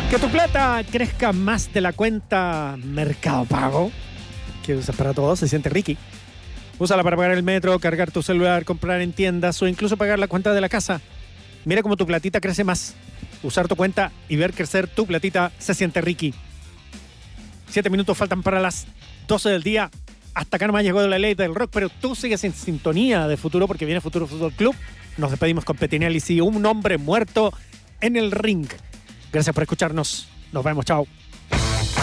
Que tu plata crezca más de la cuenta Mercado Pago que usas para todo, se siente Ricky. Úsala para pagar el metro, cargar tu celular, comprar en tiendas o incluso pagar la cuenta de la casa. Mira cómo tu platita crece más. Usar tu cuenta y ver crecer tu platita se siente Ricky. 7 minutos faltan para las 12 del día. Hasta acá nomás llegó la ley del rock, pero tú sigues en sintonía de Futuro porque viene Futuro Fútbol Club. Nos despedimos con Petinelli y un hombre muerto en el ring. Gracias por escucharnos. Nos vemos. Chao.